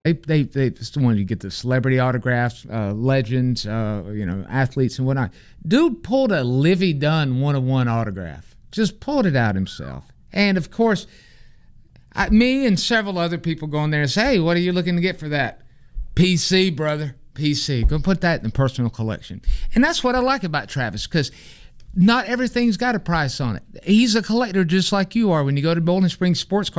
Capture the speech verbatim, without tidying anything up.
They they they just wanted to get the celebrity autographs, uh, legends, uh, you know, athletes and whatnot. Dude pulled a Livy Dunn one of one autograph. Just pulled it out himself. And of course, I, me and several other people go in there and say, "Hey, what are you looking to get for that?" P C, brother, P C. Go put that in the personal collection. And that's what I like about Travis, because not everything's got a price on it. He's a collector just like you are when you go to Bowling Springs Sports Car.